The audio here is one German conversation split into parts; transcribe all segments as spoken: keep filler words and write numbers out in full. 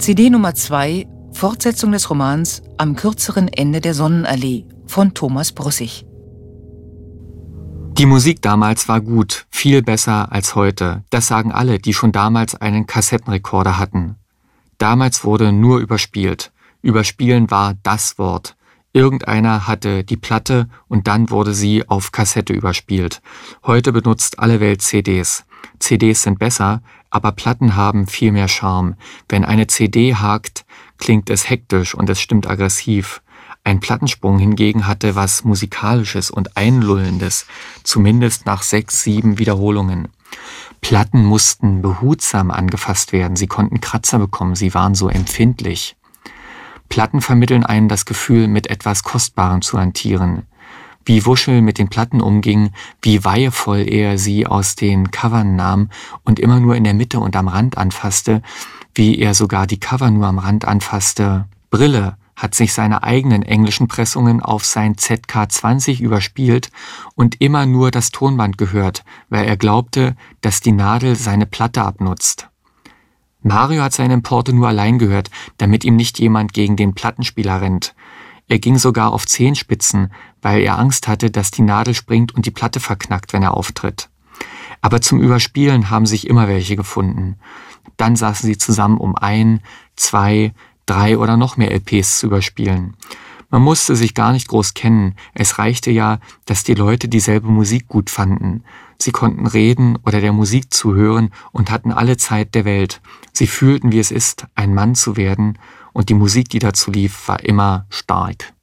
C D Nummer zwei, Fortsetzung des Romans Am kürzeren Ende der Sonnenallee von Thomas Brussig. Die Musik damals war gut, viel besser als heute. Das sagen alle, die schon damals einen Kassettenrekorder hatten. Damals wurde nur überspielt. Überspielen war das Wort. Irgendeiner hatte die Platte und dann wurde sie auf Kassette überspielt. Heute benutzt alle Welt C Ds. C Ds sind besser, aber Platten haben viel mehr Charme. Wenn eine C D hakt, klingt es hektisch und es stimmt aggressiv. Ein Plattensprung hingegen hatte was Musikalisches und Einlullendes, zumindest nach sechs, sieben Wiederholungen. Platten mussten behutsam angefasst werden, sie konnten Kratzer bekommen, sie waren so empfindlich. Platten vermitteln einem das Gefühl, mit etwas Kostbarem zu hantieren. Wie Wuschel mit den Platten umging, wie weihevoll er sie aus den Covern nahm und immer nur in der Mitte und am Rand anfasste, wie er sogar die Cover nur am Rand anfasste. Brille hat sich seine eigenen englischen Pressungen auf sein Z K zwanzig überspielt und immer nur das Tonband gehört, weil er glaubte, dass die Nadel seine Platte abnutzt. Mario hat seine Importe nur allein gehört, damit ihm nicht jemand gegen den Plattenspieler rennt. Er ging sogar auf Zehenspitzen, weil er Angst hatte, dass die Nadel springt und die Platte verknackt, wenn er auftritt. Aber zum Überspielen haben sich immer welche gefunden. Dann saßen sie zusammen, um ein, zwei, drei oder noch mehr L Ps zu überspielen. Man musste sich gar nicht groß kennen. Es reichte ja, dass die Leute dieselbe Musik gut fanden. Sie konnten reden oder der Musik zuhören und hatten alle Zeit der Welt. Sie fühlten, wie es ist, ein Mann zu werden, und die Musik, die dazu lief, war immer stark.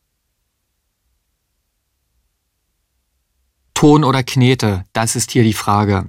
Ton oder Knete, das ist hier die Frage.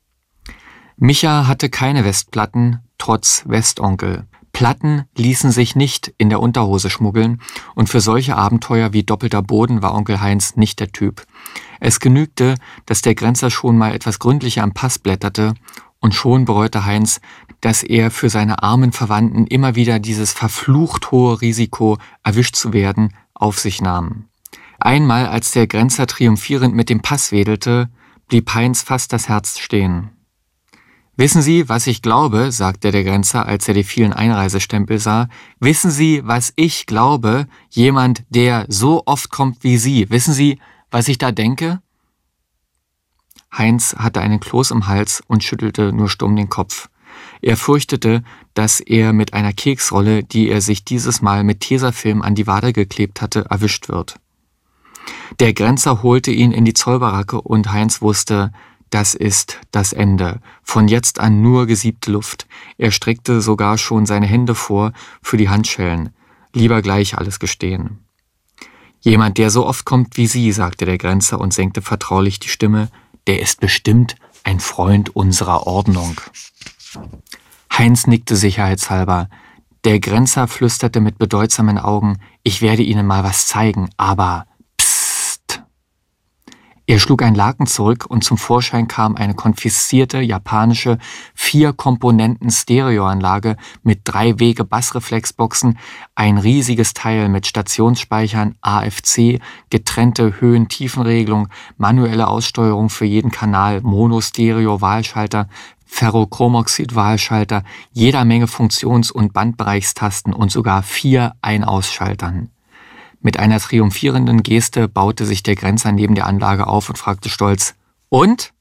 Micha hatte keine Westplatten, trotz Westonkel. Platten ließen sich nicht in der Unterhose schmuggeln und für solche Abenteuer wie doppelter Boden war Onkel Heinz nicht der Typ. Es genügte, dass der Grenzer schon mal etwas gründlicher am Pass blätterte und schon bereute Heinz, dass er für seine armen Verwandten immer wieder dieses verflucht hohe Risiko, erwischt zu werden, auf sich nahm. Einmal, als der Grenzer triumphierend mit dem Pass wedelte, blieb Heinz fast das Herz stehen. »Wissen Sie, was ich glaube?« sagte der Grenzer, als er die vielen Einreisestempel sah. »Wissen Sie, was ich glaube? Jemand, der so oft kommt wie Sie. Wissen Sie, was ich da denke?« Heinz hatte einen Kloß im Hals und schüttelte nur stumm den Kopf. Er fürchtete, dass er mit einer Keksrolle, die er sich dieses Mal mit Tesafilm an die Wade geklebt hatte, erwischt wird. Der Grenzer holte ihn in die Zollbaracke und Heinz wusste, das ist das Ende. Von jetzt an nur gesiebte Luft. Er streckte sogar schon seine Hände vor für die Handschellen. Lieber gleich alles gestehen. »Jemand, der so oft kommt wie Sie«, sagte der Grenzer und senkte vertraulich die Stimme, »der ist bestimmt ein Freund unserer Ordnung.« Heinz nickte sicherheitshalber. Der Grenzer flüsterte mit bedeutsamen Augen, »Ich werde Ihnen mal was zeigen, aber psst.« Er schlug ein Laken zurück und zum Vorschein kam eine konfiszierte japanische Vier-Komponenten-Stereoanlage mit drei Wege Bassreflexboxen, ein riesiges Teil mit Stationsspeichern, A F C, getrennte Höhen-Tiefenregelung, manuelle Aussteuerung für jeden Kanal, Mono-Stereo-Wahlschalter, Ferrochromoxid-Wahlschalter, jeder Menge Funktions- und Bandbereichstasten und sogar vier Ein-Aus-Schaltern. Mit einer triumphierenden Geste baute sich der Grenzer neben der Anlage auf und fragte stolz, »Und?«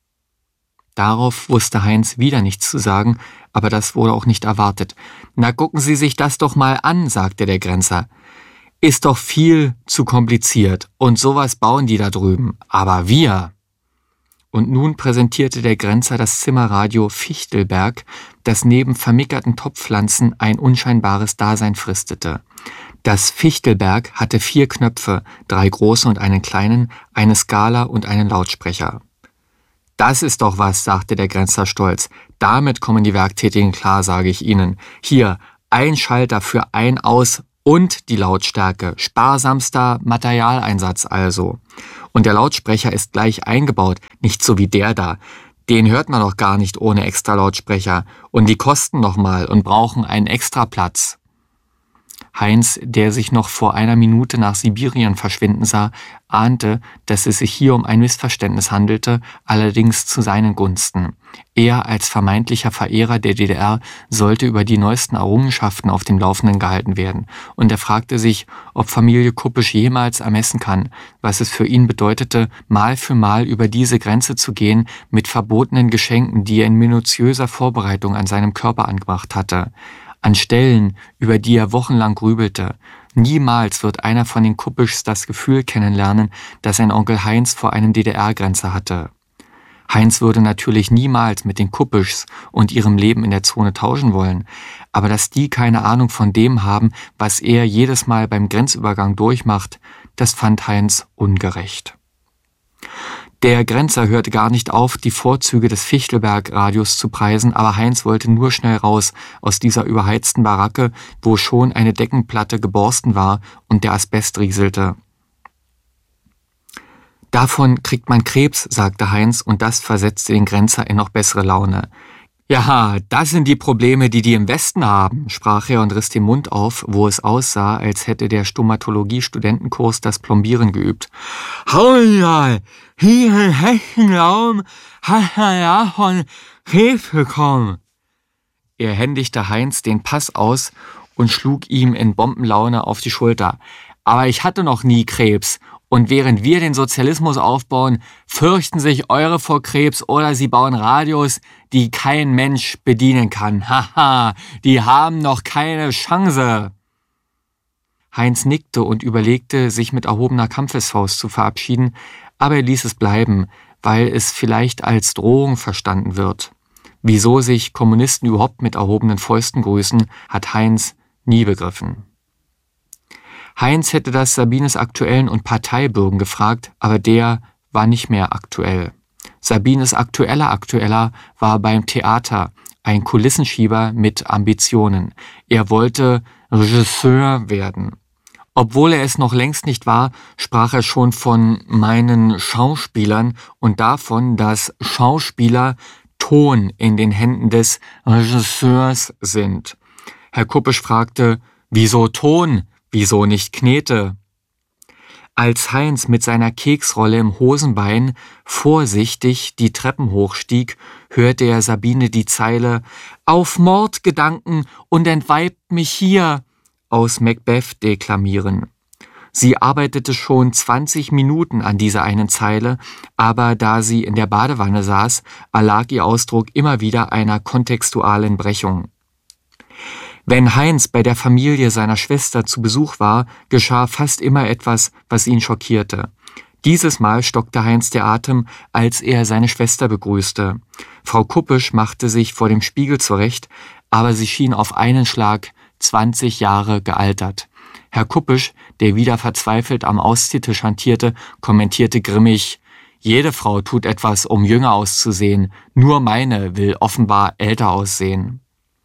Darauf wusste Heinz wieder nichts zu sagen, aber das wurde auch nicht erwartet. »Na, gucken Sie sich das doch mal an«, sagte der Grenzer. »Ist doch viel zu kompliziert und sowas bauen die da drüben, aber wir...« Und nun präsentierte der Grenzer das Zimmerradio Fichtelberg, das neben vermickerten Topfpflanzen ein unscheinbares Dasein fristete. Das Fichtelberg hatte vier Knöpfe, drei große und einen kleinen, eine Skala und einen Lautsprecher. »Das ist doch was«, sagte der Grenzer stolz. »Damit kommen die Werktätigen klar, sage ich Ihnen. Hier, ein Schalter für ein Aus und die Lautstärke. Sparsamster Materialeinsatz also. Und der Lautsprecher ist gleich eingebaut, nicht so wie der da. Den hört man doch gar nicht ohne extra Lautsprecher. Und die kosten noch mal und brauchen einen extra Platz.« Heinz, der sich noch vor einer Minute nach Sibirien verschwinden sah, ahnte, dass es sich hier um ein Missverständnis handelte, allerdings zu seinen Gunsten. Er als vermeintlicher Verehrer der D D R sollte über die neuesten Errungenschaften auf dem Laufenden gehalten werden, und er fragte sich, ob Familie Kuppisch jemals ermessen kann, was es für ihn bedeutete, Mal für Mal über diese Grenze zu gehen mit verbotenen Geschenken, die er in minutiöser Vorbereitung an seinem Körper angemacht hatte. An Stellen, über die er wochenlang grübelte. Niemals wird einer von den Kuppischs das Gefühl kennenlernen, das sein Onkel Heinz vor einem D D R-Grenzer hatte. Heinz würde natürlich niemals mit den Kuppischs und ihrem Leben in der Zone tauschen wollen, aber dass die keine Ahnung von dem haben, was er jedes Mal beim Grenzübergang durchmacht, das fand Heinz ungerecht. Der Grenzer hörte gar nicht auf, die Vorzüge des Fichtelberg-Radios zu preisen, aber Heinz wollte nur schnell raus aus dieser überheizten Baracke, wo schon eine Deckenplatte geborsten war und der Asbest rieselte. »Davon kriegt man Krebs«, sagte Heinz, und das versetzte den Grenzer in noch bessere Laune. »Ja, das sind die Probleme, die die im Westen haben«, sprach er und riss den Mund auf, wo es aussah, als hätte der Stomatologie-Studentenkurs das Plombieren geübt. »Hau hier im Heckenraum hat er ja von Krebs bekommen.« Er händigte Heinz den Pass aus und schlug ihm in Bombenlaune auf die Schulter. »Aber ich hatte noch nie Krebs. Und während wir den Sozialismus aufbauen, fürchten sich eure vor Krebs oder sie bauen Radios, die kein Mensch bedienen kann. Haha, die haben noch keine Chance.« Heinz nickte und überlegte, sich mit erhobener Kampfesfaust zu verabschieden, aber er ließ es bleiben, weil es vielleicht als Drohung verstanden wird. Wieso sich Kommunisten überhaupt mit erhobenen Fäusten grüßen, hat Heinz nie begriffen. Heinz hätte das Sabines Aktuellen und Parteibürgen gefragt, aber der war nicht mehr aktuell. Sabines aktueller Aktueller war beim Theater, ein Kulissenschieber mit Ambitionen. Er wollte Regisseur werden. Obwohl er es noch längst nicht war, sprach er schon von meinen Schauspielern und davon, dass Schauspieler Ton in den Händen des Regisseurs sind. Herr Kuppisch fragte, wieso Ton? Wieso nicht Knete? Als Heinz mit seiner Keksrolle im Hosenbein vorsichtig die Treppen hochstieg, hörte er Sabine die Zeile »Auf Mordgedanken und entweibt mich hier« aus Macbeth deklamieren. Sie arbeitete schon zwanzig Minuten an dieser einen Zeile, aber da sie in der Badewanne saß, erlag ihr Ausdruck immer wieder einer kontextualen Brechung. Wenn Heinz bei der Familie seiner Schwester zu Besuch war, geschah fast immer etwas, was ihn schockierte. Dieses Mal stockte Heinz der Atem, als er seine Schwester begrüßte. Frau Kuppisch machte sich vor dem Spiegel zurecht, aber sie schien auf einen Schlag zwanzig Jahre gealtert. Herr Kuppisch, der wieder verzweifelt am Austitel hantierte, kommentierte grimmig, »Jede Frau tut etwas, um jünger auszusehen, nur meine will offenbar älter aussehen.«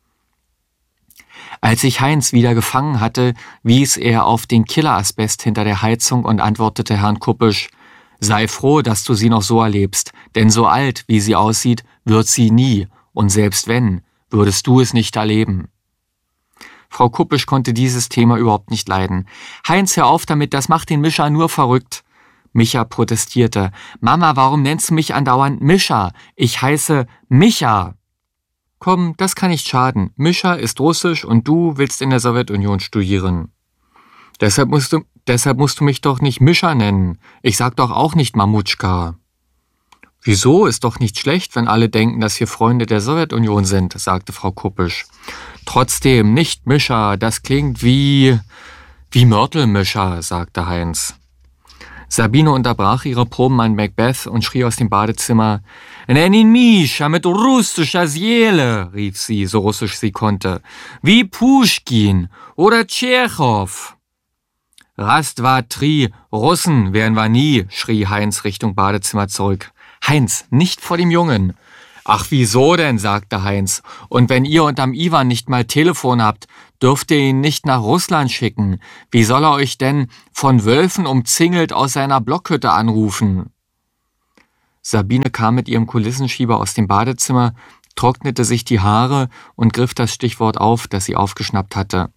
Als sich Heinz wieder gefangen hatte, wies er auf den Killerasbest hinter der Heizung und antwortete Herrn Kuppisch, »Sei froh, dass du sie noch so erlebst, denn so alt, wie sie aussieht, wird sie nie, und selbst wenn, würdest du es nicht erleben.« Frau Kuppisch konnte dieses Thema überhaupt nicht leiden. »Heinz, hör auf damit, das macht den Mischa nur verrückt.« Micha protestierte, »Mama, warum nennst du mich andauernd Mischa? Ich heiße Micha.« »Komm, das kann nicht schaden. Mischa ist russisch und du willst in der Sowjetunion studieren. Deshalb musst du, deshalb musst du mich doch nicht Mischa nennen. Ich sag doch auch nicht Mamutschka.« »Wieso? Ist doch nicht schlecht, wenn alle denken, dass wir Freunde der Sowjetunion sind«, sagte Frau Kuppisch. »Trotzdem, nicht Mischa, das klingt wie... wie Mörtelmischa«, sagte Heinz. Sabine unterbrach ihre Proben an Macbeth und schrie aus dem Badezimmer, »Nenn ihn Mischa mit russischer Seele«, rief sie, so russisch sie konnte, »wie Puschkin oder Tschechow.« »Rastvatri, Russen wären wir nie«, schrie Heinz Richtung Badezimmer zurück. »Heinz, nicht vor dem Jungen.« »Ach, wieso denn?«, sagte Heinz. »Und wenn ihr unterm Iwan nicht mal Telefon habt, dürft ihr ihn nicht nach Russland schicken. Wie soll er euch denn von Wölfen umzingelt aus seiner Blockhütte anrufen?« Sabine kam mit ihrem Kulissenschieber aus dem Badezimmer, trocknete sich die Haare und griff das Stichwort auf, das sie aufgeschnappt hatte.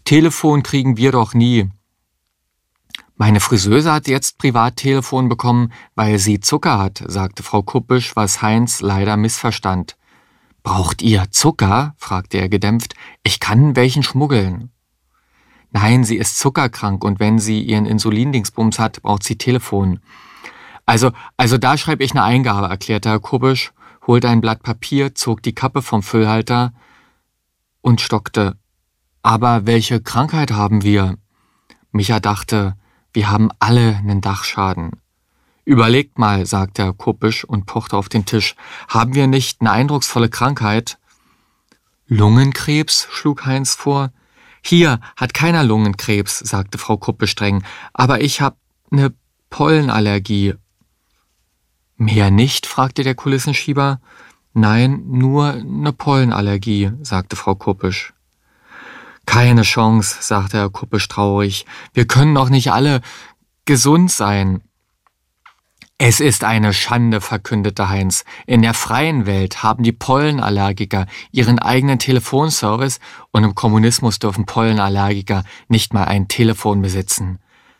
Telefon kriegen wir doch nie. Meine Friseuse hat jetzt Privattelefon bekommen, weil sie Zucker hat, sagte Frau Kuppisch, was Heinz leider missverstand. Braucht ihr Zucker? Fragte er gedämpft. Ich kann welchen schmuggeln. Nein, sie ist zuckerkrank und wenn sie ihren Insulindingsbums hat, braucht sie Telefon. Also, also da schreibe ich eine Eingabe, erklärte Herr Kuppisch, holte ein Blatt Papier, zog die Kappe vom Füllhalter und stockte. Aber welche Krankheit haben wir? Micha dachte, wir haben alle einen Dachschaden. Überlegt mal, sagte Herr Kuppisch und pochte auf den Tisch. Haben wir nicht eine eindrucksvolle Krankheit? Lungenkrebs, schlug Heinz vor. Hier hat keiner Lungenkrebs, sagte Frau Kuppisch streng, aber ich habe eine Pollenallergie. Mehr nicht, fragte der Kulissenschieber. Nein, nur eine Pollenallergie, sagte Frau Kuppisch. Keine Chance, sagte Herr Kuppisch traurig. Wir können doch nicht alle gesund sein. Es ist eine Schande, verkündete Heinz. In der freien Welt haben die Pollenallergiker ihren eigenen Telefonservice und im Kommunismus dürfen Pollenallergiker nicht mal ein Telefon besitzen.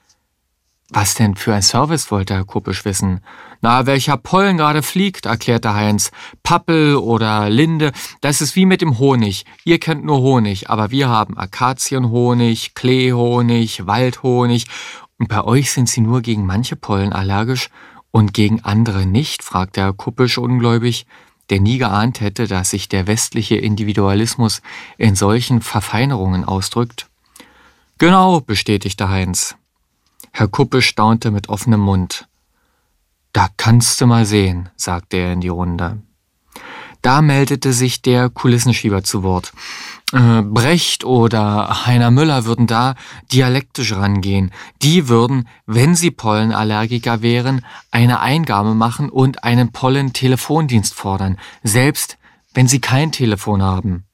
Was denn für ein Service, wollte Herr Kuppisch wissen. Na, welcher Pollen gerade fliegt, erklärte Heinz. Pappel oder Linde, das ist wie mit dem Honig. Ihr kennt nur Honig, aber wir haben Akazienhonig, Kleehonig, Waldhonig. Und bei euch sind sie nur gegen manche Pollen allergisch und gegen andere nicht, fragte Herr Kuppisch ungläubig, der nie geahnt hätte, dass sich der westliche Individualismus in solchen Verfeinerungen ausdrückt. Genau, bestätigte Heinz. Herr Kuppisch staunte mit offenem Mund. Da kannst du mal sehen, sagte er in die Runde. Da meldete sich der Kulissenschieber zu Wort. Äh, Brecht oder Heiner Müller würden da dialektisch rangehen. Die würden, wenn sie Pollenallergiker wären, eine Eingabe machen und einen Pollen-Telefondienst fordern, selbst wenn sie kein Telefon haben.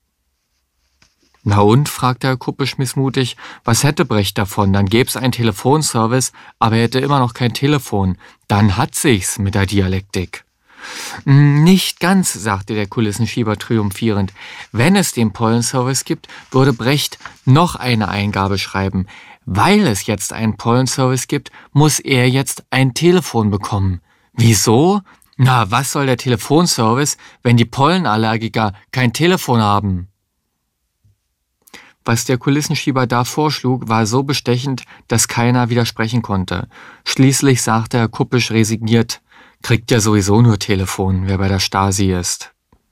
Na und, fragte Herr Kuppisch missmutig, was hätte Brecht davon? Dann gäb's einen Telefonservice, aber er hätte immer noch kein Telefon. Dann hat sich's mit der Dialektik. Nicht ganz, sagte der Kulissenschieber triumphierend. Wenn es den Pollenservice gibt, würde Brecht noch eine Eingabe schreiben. Weil es jetzt einen Pollenservice gibt, muss er jetzt ein Telefon bekommen. Wieso? Na, was soll der Telefonservice, wenn die Pollenallergiker kein Telefon haben? Was der Kulissenschieber da vorschlug, war so bestechend, dass keiner widersprechen konnte. Schließlich sagte Herr Kuppisch resigniert, kriegt ja sowieso nur Telefon, wer bei der Stasi ist.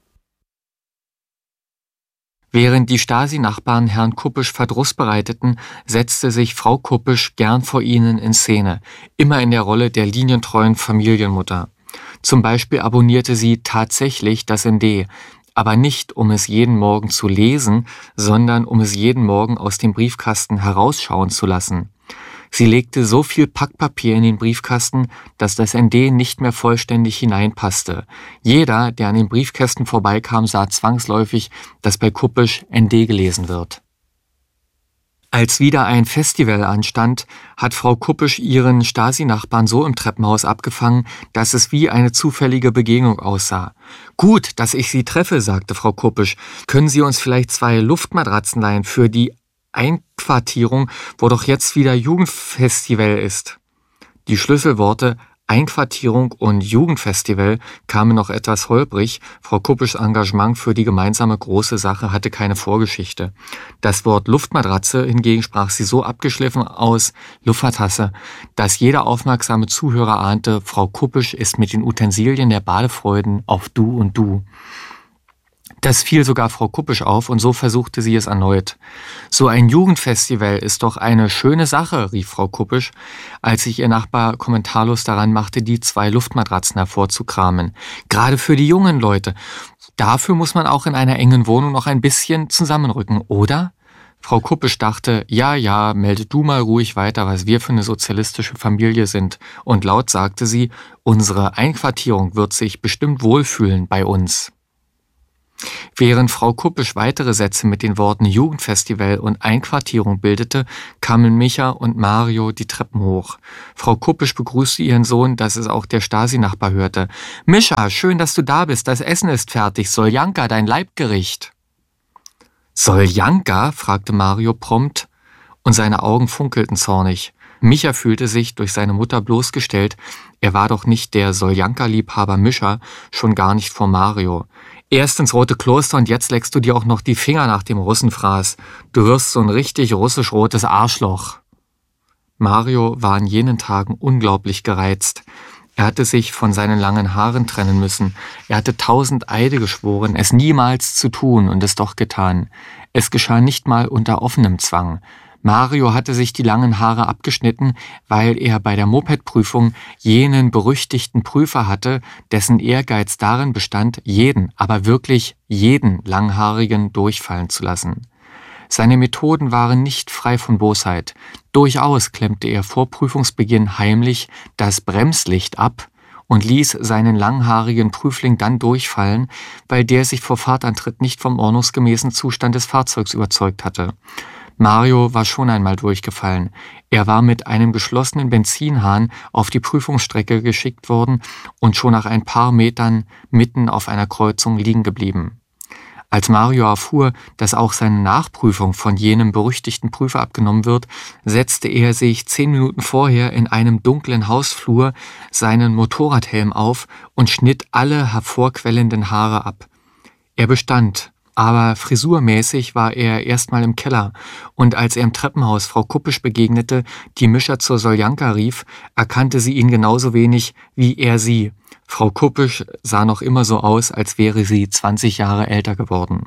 Während die Stasi-Nachbarn Herrn Kuppisch Verdruss bereiteten, setzte sich Frau Kuppisch gern vor ihnen in Szene, immer in der Rolle der linientreuen Familienmutter. Zum Beispiel abonnierte sie tatsächlich das N D, aber nicht, um es jeden Morgen zu lesen, sondern um es jeden Morgen aus dem Briefkasten herausschauen zu lassen. Sie legte so viel Packpapier in den Briefkasten, dass das N D nicht mehr vollständig hineinpasste. Jeder, der an den Briefkästen vorbeikam, sah zwangsläufig, dass bei Kuppisch N D gelesen wird. Als wieder ein Festival anstand, hat Frau Kuppisch ihren Stasi-Nachbarn so im Treppenhaus abgefangen, dass es wie eine zufällige Begegnung aussah. »Gut, dass ich Sie treffe«, sagte Frau Kuppisch. »Können Sie uns vielleicht zwei Luftmatratzen leihen für die Einquartierung, wo doch jetzt wieder Jugendfestival ist?« Die Schlüsselworte Einquartierung und Jugendfestival kamen noch etwas holprig. Frau Kuppischs Engagement für die gemeinsame große Sache hatte keine Vorgeschichte. Das Wort Luftmatratze hingegen sprach sie so abgeschliffen aus, Luftmatratze, dass jeder aufmerksame Zuhörer ahnte, Frau Kuppisch ist mit den Utensilien der Badefreuden auf Du und Du. Das fiel sogar Frau Kuppisch auf und so versuchte sie es erneut. »So ein Jugendfestival ist doch eine schöne Sache«, rief Frau Kuppisch, als sich ihr Nachbar kommentarlos daran machte, die zwei Luftmatratzen hervorzukramen. »Gerade für die jungen Leute. Dafür muss man auch in einer engen Wohnung noch ein bisschen zusammenrücken, oder?« Frau Kuppisch dachte, ja, ja, melde du mal ruhig weiter, was wir für eine sozialistische Familie sind. Und laut sagte sie, unsere Einquartierung wird sich bestimmt wohlfühlen bei uns. Während Frau Kuppisch weitere Sätze mit den Worten Jugendfestival und Einquartierung bildete, kamen Micha und Mario die Treppen hoch. Frau Kuppisch begrüßte ihren Sohn, dass es auch der Stasi-Nachbar hörte. »Mischa, schön, dass du da bist. Das Essen ist fertig. Soljanka, dein Leibgericht.« »Soljanka?« fragte Mario prompt, und seine Augen funkelten zornig. Micha fühlte sich durch seine Mutter bloßgestellt. Er war doch nicht der Soljanka-Liebhaber Mischa, schon gar nicht vor Mario. Erst ins Rote Kloster und jetzt leckst du dir auch noch die Finger nach dem Russenfraß. Du wirst so ein richtig russisch-rotes Arschloch. Mario war in jenen Tagen unglaublich gereizt. Er hatte sich von seinen langen Haaren trennen müssen. Er hatte tausend Eide geschworen, es niemals zu tun und es doch getan. Es geschah nicht mal unter offenem Zwang. Mario hatte sich die langen Haare abgeschnitten, weil er bei der Mopedprüfung jenen berüchtigten Prüfer hatte, dessen Ehrgeiz darin bestand, jeden, aber wirklich jeden Langhaarigen durchfallen zu lassen. Seine Methoden waren nicht frei von Bosheit. Durchaus klemmte er vor Prüfungsbeginn heimlich das Bremslicht ab und ließ seinen langhaarigen Prüfling dann durchfallen, weil der sich vor Fahrtantritt nicht vom ordnungsgemäßen Zustand des Fahrzeugs überzeugt hatte. Mario war schon einmal durchgefallen. Er war mit einem geschlossenen Benzinhahn auf die Prüfungsstrecke geschickt worden und schon nach ein paar Metern mitten auf einer Kreuzung liegen geblieben. Als Mario erfuhr, dass auch seine Nachprüfung von jenem berüchtigten Prüfer abgenommen wird, setzte er sich zehn Minuten vorher in einem dunklen Hausflur seinen Motorradhelm auf und schnitt alle hervorquellenden Haare ab. Er bestand, aber frisurmäßig war er erstmal im Keller, und als er im Treppenhaus Frau Kuppisch begegnete, die Mischa zur Soljanka rief, erkannte sie ihn genauso wenig wie er sie. Frau Kuppisch sah noch immer so aus, als wäre sie zwanzig Jahre älter geworden.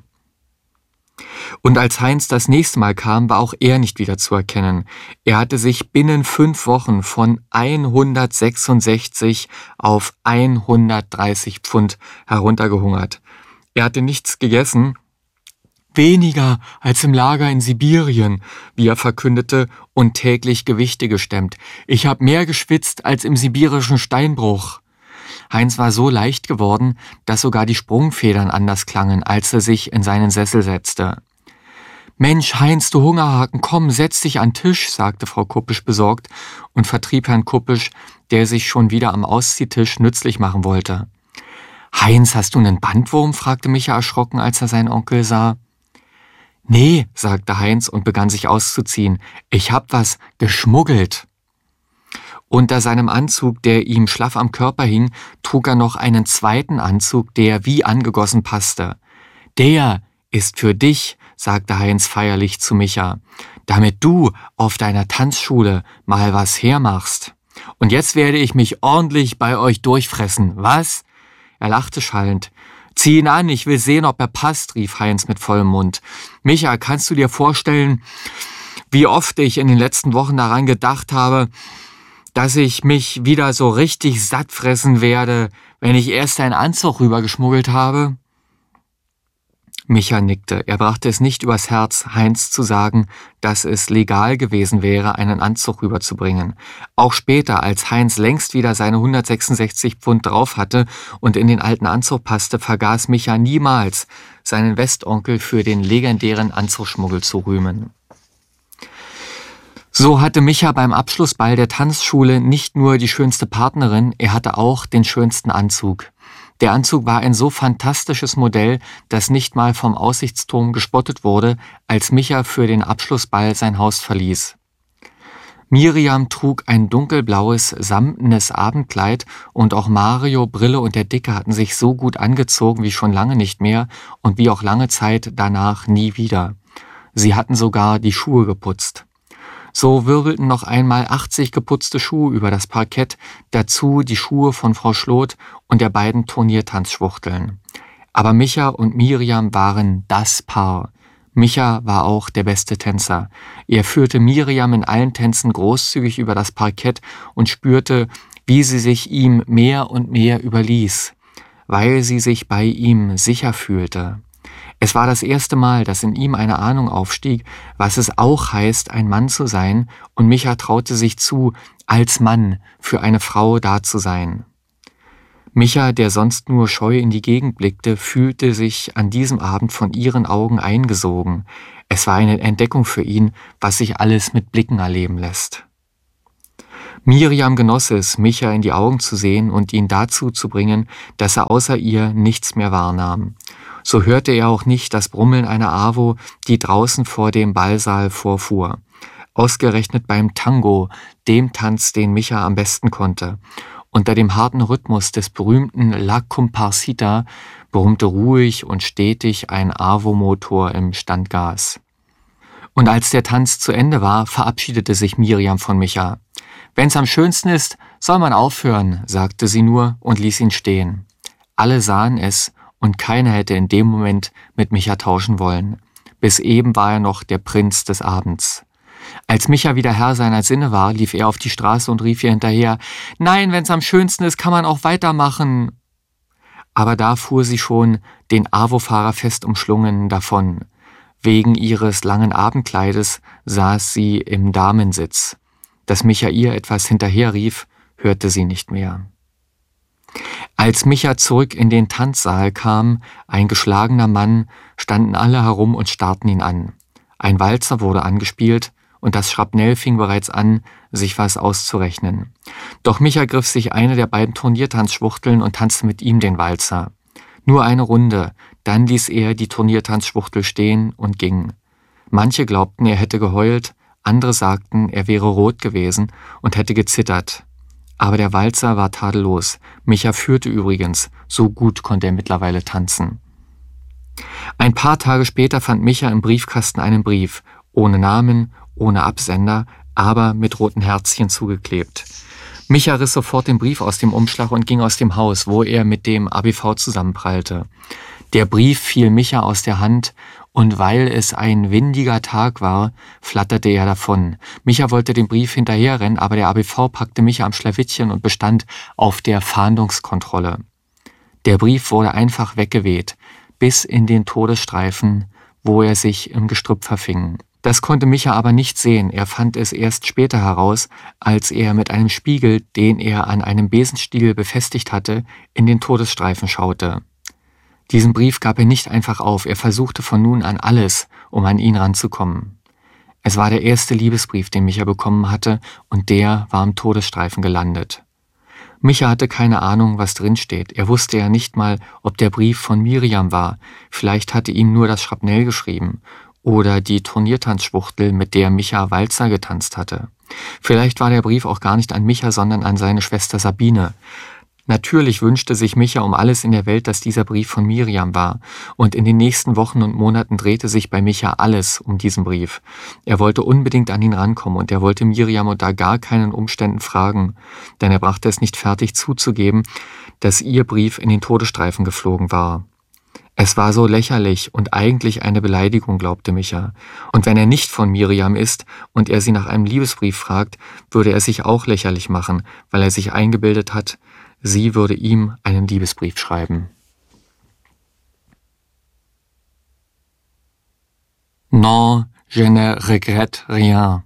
Und als Heinz das nächste Mal kam, war auch er nicht wieder zu erkennen. Er hatte sich binnen fünf Wochen von hundertsechsundsechzig auf hundertdreißig Pfund heruntergehungert. Er hatte nichts gegessen, weniger als im Lager in Sibirien, wie er verkündete, und täglich Gewichte gestemmt. Ich habe mehr geschwitzt als im sibirischen Steinbruch. Heinz war so leicht geworden, dass sogar die Sprungfedern anders klangen, als er sich in seinen Sessel setzte. »Mensch, Heinz, du Hungerhaken, komm, setz dich an den Tisch«, sagte Frau Kuppisch besorgt und vertrieb Herrn Kuppisch, der sich schon wieder am Ausziehtisch nützlich machen wollte. »Heinz, hast du einen Bandwurm?« fragte Micha erschrocken, als er seinen Onkel sah. »Nee«, sagte Heinz und begann sich auszuziehen. »Ich hab was geschmuggelt.« Unter seinem Anzug, der ihm schlaff am Körper hing, trug er noch einen zweiten Anzug, der wie angegossen passte. »Der ist für dich«, sagte Heinz feierlich zu Micha, »damit du auf deiner Tanzschule mal was hermachst. Und jetzt werde ich mich ordentlich bei euch durchfressen, was?« Er lachte schallend. »Zieh ihn an, ich will sehen, ob er passt«, rief Heinz mit vollem Mund. »Micha, kannst du dir vorstellen, wie oft ich in den letzten Wochen daran gedacht habe, dass ich mich wieder so richtig satt fressen werde, wenn ich erst einen Anzug rübergeschmuggelt habe?« Micha nickte. Er brachte es nicht übers Herz, Heinz zu sagen, dass es legal gewesen wäre, einen Anzug rüberzubringen. Auch später, als Heinz längst wieder seine hundertsechsundsechzig Pfund drauf hatte und in den alten Anzug passte, vergaß Micha niemals, seinen Westonkel für den legendären Anzugschmuggel zu rühmen. So hatte Micha beim Abschlussball der Tanzschule nicht nur die schönste Partnerin, er hatte auch den schönsten Anzug. Der Anzug war ein so fantastisches Modell, dass nicht mal vom Aussichtsturm gespottet wurde, als Micha für den Abschlussball sein Haus verließ. Miriam trug ein dunkelblaues, samtenes Abendkleid und auch Mario, Brille und der Dicke hatten sich so gut angezogen wie schon lange nicht mehr und wie auch lange Zeit danach nie wieder. Sie hatten sogar die Schuhe geputzt. So wirbelten noch einmal achtzig geputzte Schuhe über das Parkett, dazu die Schuhe von Frau Schloth und der beiden Turniertanzschwuchteln. Aber Micha und Miriam waren das Paar. Micha war auch der beste Tänzer. Er führte Miriam in allen Tänzen großzügig über das Parkett und spürte, wie sie sich ihm mehr und mehr überließ, weil sie sich bei ihm sicher fühlte. Es war das erste Mal, dass in ihm eine Ahnung aufstieg, was es auch heißt, ein Mann zu sein, und Micha traute sich zu, als Mann für eine Frau da zu sein. Micha, der sonst nur scheu in die Gegend blickte, fühlte sich an diesem Abend von ihren Augen eingesogen. Es war eine Entdeckung für ihn, was sich alles mit Blicken erleben lässt. Miriam genoss es, Micha in die Augen zu sehen und ihn dazu zu bringen, dass er außer ihr nichts mehr wahrnahm. So hörte er auch nicht das Brummeln einer AWO, die draußen vor dem Ballsaal vorfuhr. Ausgerechnet beim Tango, dem Tanz, den Micha am besten konnte. Unter dem harten Rhythmus des berühmten La Comparsita brummte ruhig und stetig ein AWO-Motor im Standgas. Und als der Tanz zu Ende war, verabschiedete sich Miriam von Micha. »Wenn's am schönsten ist, soll man aufhören«, sagte sie nur und ließ ihn stehen. Alle sahen es und keiner hätte in dem Moment mit Micha tauschen wollen. Bis eben war er noch der Prinz des Abends. Als Micha wieder Herr seiner Sinne war, lief er auf die Straße und rief ihr hinterher, »Nein, wenn's am schönsten ist, kann man auch weitermachen.« Aber da fuhr sie schon, den AWO-Fahrer fest umschlungen, davon. Wegen ihres langen Abendkleides saß sie im Damensitz. Dass Micha ihr etwas hinterherrief, hörte sie nicht mehr. Als Micha zurück in den Tanzsaal kam, ein geschlagener Mann, standen alle herum und starrten ihn an. Ein Walzer wurde angespielt und das Schrapnell fing bereits an, sich was auszurechnen. Doch Micha griff sich eine der beiden Turniertanzschwuchteln und tanzte mit ihm den Walzer. Nur eine Runde, dann ließ er die Turniertanzschwuchtel stehen und ging. Manche glaubten, er hätte geheult, andere sagten, er wäre rot gewesen und hätte gezittert. Aber der Walzer war tadellos. Micha führte übrigens, so gut konnte er mittlerweile tanzen. Ein paar Tage später fand Micha im Briefkasten einen Brief, ohne Namen, ohne Absender, aber mit roten Herzchen zugeklebt. Micha riss sofort den Brief aus dem Umschlag und ging aus dem Haus, wo er mit dem A B V zusammenprallte. Der Brief fiel Micha aus der Hand, und weil es ein windiger Tag war, flatterte er davon. Micha wollte den Brief hinterherrennen, aber der A B V packte Micha am Schlawittchen und bestand auf der Fahndungskontrolle. Der Brief wurde einfach weggeweht, bis in den Todesstreifen, wo er sich im Gestrüpp verfing. Das konnte Micha aber nicht sehen, er fand es erst später heraus, als er mit einem Spiegel, den er an einem Besenstiel befestigt hatte, in den Todesstreifen schaute. Diesen Brief gab er nicht einfach auf, er versuchte von nun an alles, um an ihn ranzukommen. Es war der erste Liebesbrief, den Micha bekommen hatte, und der war im Todesstreifen gelandet. Micha hatte keine Ahnung, was drinsteht. Er wusste ja nicht mal, ob der Brief von Miriam war. Vielleicht hatte ihm nur das Schrapnell geschrieben oder die Turniertanzschwuchtel, mit der Micha Walzer getanzt hatte. Vielleicht war der Brief auch gar nicht an Micha, sondern an seine Schwester Sabine. Natürlich wünschte sich Micha um alles in der Welt, dass dieser Brief von Miriam war. Und in den nächsten Wochen und Monaten drehte sich bei Micha alles um diesen Brief. Er wollte unbedingt an ihn rankommen und er wollte Miriam unter gar keinen Umständen fragen, denn er brachte es nicht fertig zuzugeben, dass ihr Brief in den Todesstreifen geflogen war. Es war so lächerlich und eigentlich eine Beleidigung, glaubte Micha. Und wenn er nicht von Miriam ist und er sie nach einem Liebesbrief fragt, würde er sich auch lächerlich machen, weil er sich eingebildet hat, sie würde ihm einen Liebesbrief schreiben. Non, je ne regrette rien.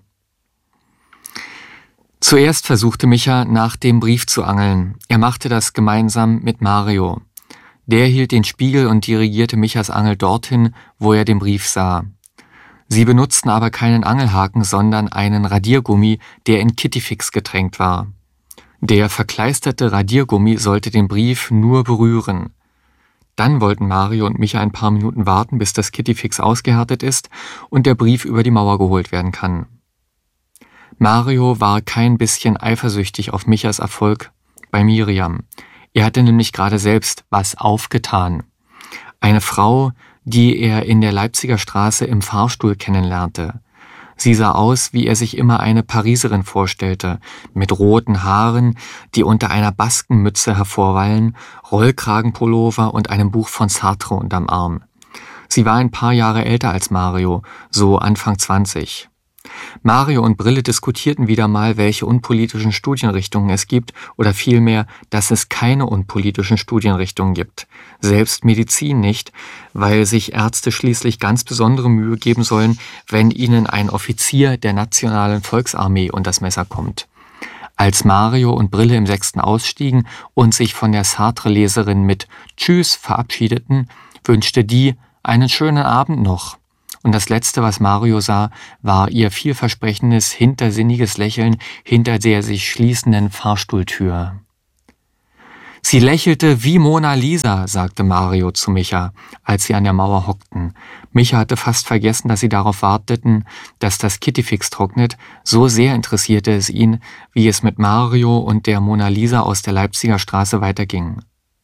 Zuerst versuchte Micha, nach dem Brief zu angeln. Er machte das gemeinsam mit Mario. Der hielt den Spiegel und dirigierte Michas Angel dorthin, wo er den Brief sah. Sie benutzten aber keinen Angelhaken, sondern einen Radiergummi, der in Kittifix getränkt war. Der verkleisterte Radiergummi sollte den Brief nur berühren. Dann wollten Mario und Micha ein paar Minuten warten, bis das Kittifix ausgehärtet ist und der Brief über die Mauer geholt werden kann. Mario war kein bisschen eifersüchtig auf Michas Erfolg bei Miriam. Er hatte nämlich gerade selbst was aufgetan. Eine Frau, die er in der Leipziger Straße im Fahrstuhl kennenlernte. Sie sah aus, wie er sich immer eine Pariserin vorstellte, mit roten Haaren, die unter einer Baskenmütze hervorwallen, Rollkragenpullover und einem Buch von Sartre unterm Arm. Sie war ein paar Jahre älter als Mario, so Anfang zwanzig. Mario und Brille diskutierten wieder mal, welche unpolitischen Studienrichtungen es gibt oder vielmehr, dass es keine unpolitischen Studienrichtungen gibt. Selbst Medizin nicht, weil sich Ärzte schließlich ganz besondere Mühe geben sollen, wenn ihnen ein Offizier der Nationalen Volksarmee unter das Messer kommt. Als Mario und Brille im sechsten ausstiegen und sich von der Sartre-Leserin mit Tschüss verabschiedeten, wünschte die einen schönen Abend noch. Und das Letzte, was Mario sah, war ihr vielversprechendes, hintersinniges Lächeln hinter der sich schließenden Fahrstuhltür. Sie lächelte wie Mona Lisa, sagte Mario zu Micha, als sie an der Mauer hockten. Micha hatte fast vergessen, dass sie darauf warteten, dass das Kittifix trocknet. So sehr interessierte es ihn, wie es mit Mario und der Mona Lisa aus der Leipziger Straße weiterging.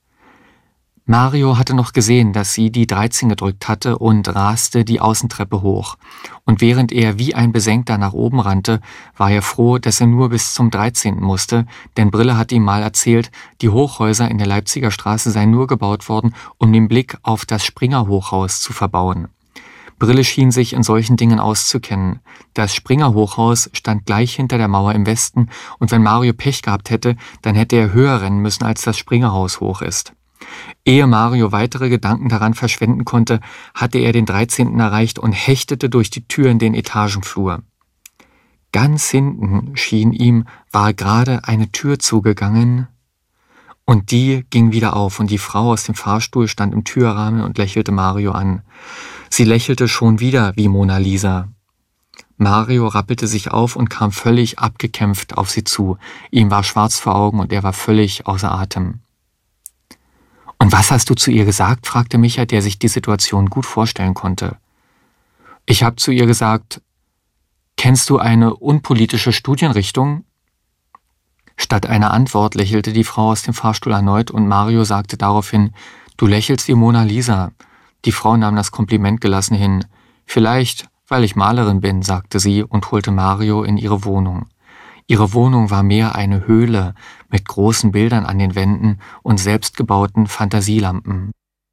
Mario hatte noch gesehen, dass sie die dreizehn gedrückt hatte und raste die Außentreppe hoch. Und während er wie ein Besenkter nach oben rannte, war er froh, dass er nur bis zum dreizehnten musste, denn Brille hatte ihm mal erzählt, die Hochhäuser in der Leipziger Straße seien nur gebaut worden, um den Blick auf das Springer-Hochhaus zu verbauen. Brille schien sich in solchen Dingen auszukennen. Das Springer-Hochhaus stand gleich hinter der Mauer im Westen, und wenn Mario Pech gehabt hätte, dann hätte er höher rennen müssen, als das Springerhaus hoch ist. Ehe Mario weitere Gedanken daran verschwenden konnte, hatte er den dreizehnten erreicht und hechtete durch die Tür in den Etagenflur. Ganz hinten, schien ihm, war gerade eine Tür zugegangen, und die ging wieder auf, und die Frau aus dem Fahrstuhl stand im Türrahmen und lächelte Mario an. Sie lächelte schon wieder wie Mona Lisa. Mario rappelte sich auf und kam völlig abgekämpft auf sie zu. Ihm war schwarz vor Augen und er war völlig außer Atem. »Und was hast du zu ihr gesagt?« fragte Micha, der sich die Situation gut vorstellen konnte. »Ich habe zu ihr gesagt, kennst du eine unpolitische Studienrichtung?« Statt einer Antwort lächelte die Frau aus dem Fahrstuhl erneut und Mario sagte daraufhin, »Du lächelst wie Mona Lisa.« Die Frau nahm das Kompliment gelassen hin. »Vielleicht, weil ich Malerin bin«, sagte sie und holte Mario in ihre Wohnung. Ihre Wohnung war mehr eine Höhle mit großen Bildern an den Wänden und selbstgebauten Fantasielampen.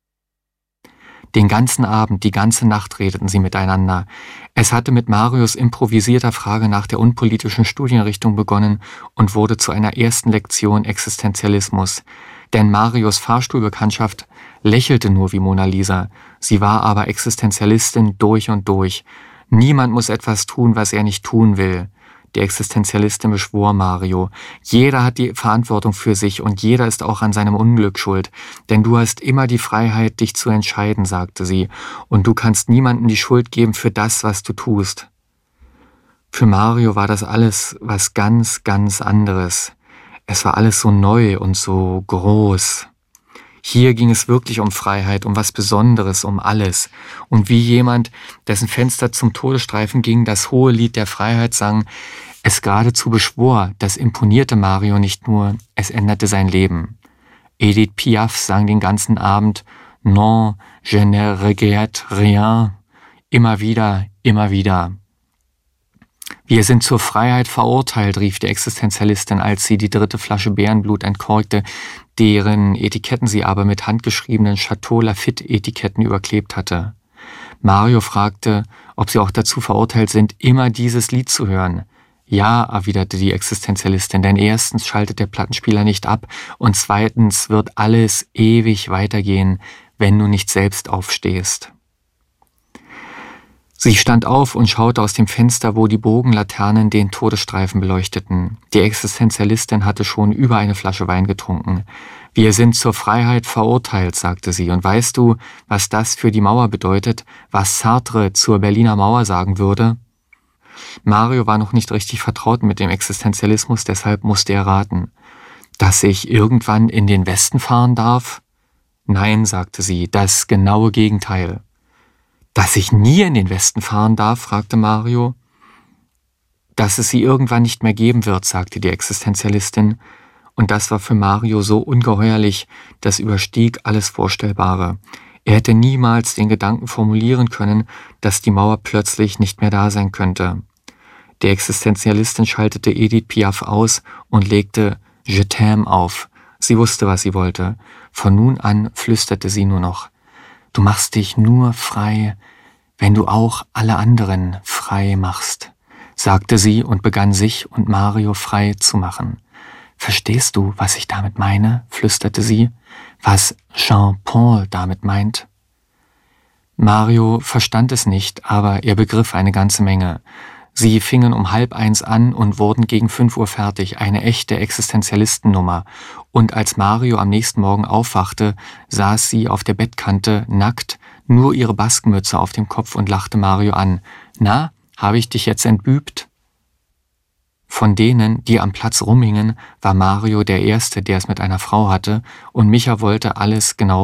Den ganzen Abend, die ganze Nacht redeten sie miteinander. Es hatte mit Marios improvisierter Frage nach der unpolitischen Studienrichtung begonnen und wurde zu einer ersten Lektion Existenzialismus. Denn Marios Fahrstuhlbekanntschaft lächelte nur wie Mona Lisa. Sie war aber Existenzialistin durch und durch. Niemand muss etwas tun, was er nicht tun will. Die Existenzialistin beschwor Mario. Jeder hat die Verantwortung für sich und jeder ist auch an seinem Unglück schuld. Denn du hast immer die Freiheit, dich zu entscheiden, sagte sie. Und du kannst niemandem die Schuld geben für das, was du tust. Für Mario war das alles was ganz, ganz anderes. Es war alles so neu und so groß. Hier ging es wirklich um Freiheit, um was Besonderes, um alles. Und wie jemand, dessen Fenster zum Todesstreifen ging, das hohe Lied der Freiheit sang, es geradezu beschwor, das imponierte Mario nicht nur, es änderte sein Leben. Edith Piaf sang den ganzen Abend Non, je ne regrette rien, immer wieder, immer wieder. Wir sind zur Freiheit verurteilt, rief die Existenzialistin, als sie die dritte Flasche Bärenblut entkorkte, deren Etiketten sie aber mit handgeschriebenen Chateau Lafite-Etiketten überklebt hatte. Mario fragte, ob sie auch dazu verurteilt sind, immer dieses Lied zu hören. Ja, erwiderte die Existenzialistin, denn erstens schaltet der Plattenspieler nicht ab und zweitens wird alles ewig weitergehen, wenn du nicht selbst aufstehst. Sie stand auf und schaute aus dem Fenster, wo die Bogenlaternen den Todesstreifen beleuchteten. Die Existenzialistin hatte schon über eine Flasche Wein getrunken. Wir sind zur Freiheit verurteilt, sagte sie. Und weißt du, was das für die Mauer bedeutet, was Sartre zur Berliner Mauer sagen würde? Mario war noch nicht richtig vertraut mit dem Existenzialismus, deshalb musste er raten. Dass ich irgendwann in den Westen fahren darf? Nein, sagte sie, das genaue Gegenteil. Dass ich nie in den Westen fahren darf, fragte Mario. Dass es sie irgendwann nicht mehr geben wird, sagte die Existenzialistin, und das war für Mario so ungeheuerlich, das überstieg alles Vorstellbare. Er hätte niemals den Gedanken formulieren können, dass die Mauer plötzlich nicht mehr da sein könnte. Die Existenzialistin schaltete Edith Piaf aus und legte Je t'aime auf. Sie wusste, was sie wollte. Von nun an flüsterte sie nur noch. Du machst dich nur frei, wenn du auch alle anderen frei machst, sagte sie und begann sich und Mario frei zu machen. Verstehst du, was ich damit meine? Flüsterte sie, was Jean-Paul damit meint. Mario verstand es nicht, aber er begriff eine ganze Menge. Sie fingen um halb eins an und wurden gegen fünf Uhr fertig, eine echte Existenzialistennummer. Und als Mario am nächsten Morgen aufwachte, saß sie auf der Bettkante, nackt, nur ihre Baskenmütze auf dem Kopf und lachte Mario an. »Na, habe ich dich jetzt entbübt?« Von denen, die am Platz rumhingen, war Mario der Erste, der es mit einer Frau hatte, und Micha wollte alles genau